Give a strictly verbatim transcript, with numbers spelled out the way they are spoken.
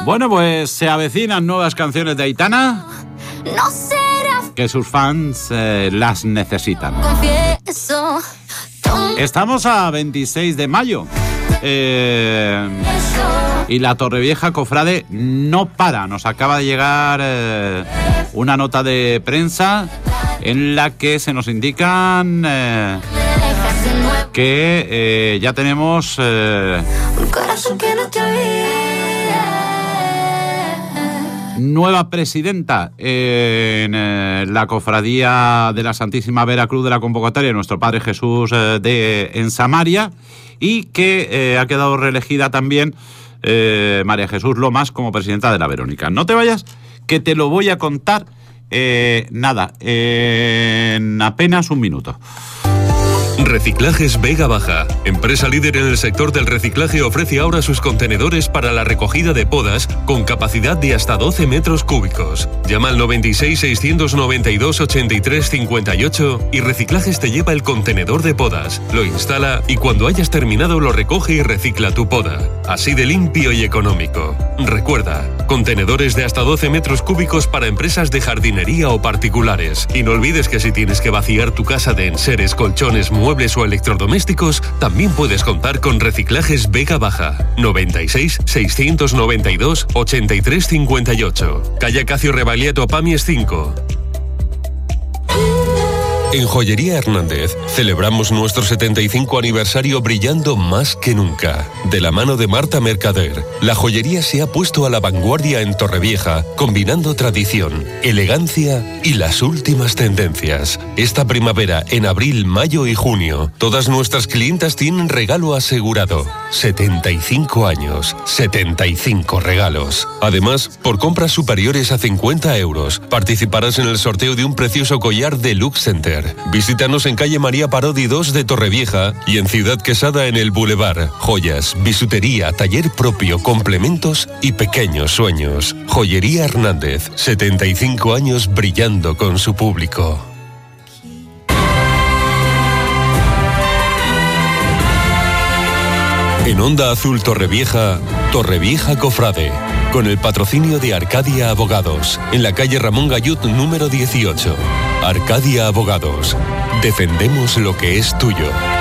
Bueno, pues se avecinan nuevas canciones de Aitana. No será que sus fans eh, las necesitan. confieso. Estamos a veintiséis de mayo. Eh, y la Torrevieja Cofrade no para. Nos acaba de llegar eh, una nota de prensa en la que se nos indican eh, que eh, ya tenemos eh, Un corazón que no te olvide. nueva presidenta en eh, la Cofradía de la Santísima Veracruz de la Convocatoria, nuestro Padre Jesús eh, de en Samaria, y que eh, ha quedado reelegida también eh, María Jesús Lomas como presidenta de la Verónica. No te vayas, que te lo voy a contar eh, nada, eh, en apenas un minuto. Reciclajes Vega Baja, empresa líder en el sector del reciclaje, ofrece ahora sus contenedores para la recogida de podas con capacidad de hasta doce metros cúbicos. Llama al noventa y seis, seiscientos noventa y dos, ochenta y tres cincuenta y ocho y Reciclajes te lleva el contenedor de podas, lo instala y cuando hayas terminado lo recoge y recicla tu poda. Así de limpio y económico. Recuerda, contenedores de hasta doce metros cúbicos para empresas de jardinería o particulares. Y no olvides que si tienes que vaciar tu casa de enseres, colchones, muebles o electrodomésticos, también puedes contar con Reciclajes Vega Baja. noventa y seis, seiscientos noventa y dos, ochenta y tres cincuenta y ocho. Calle Acacio Rebagliato, Pamies cinco. En Joyería Hernández celebramos nuestro setenta y cinco aniversario brillando más que nunca. De la mano de Marta Mercader, la joyería se ha puesto a la vanguardia en Torrevieja, combinando tradición, elegancia y las últimas tendencias. Esta primavera, en abril, mayo y junio, todas nuestras clientas tienen regalo asegurado. setenta y cinco años, setenta y cinco regalos. Además, por compras superiores a cincuenta euros, participarás en el sorteo de un precioso collar de Lux Center. Visítanos en calle María Parodi dos de Torrevieja y en Ciudad Quesada en el Boulevard. Joyas, bisutería, taller propio, complementos y pequeños sueños. Joyería Hernández, setenta y cinco años brillando con su público. En Onda Azul Torrevieja, Torrevieja Cofrade, con el patrocinio de Arcadia Abogados, en la calle Ramón Gallut número dieciocho. Arcadia Abogados, defendemos lo que es tuyo.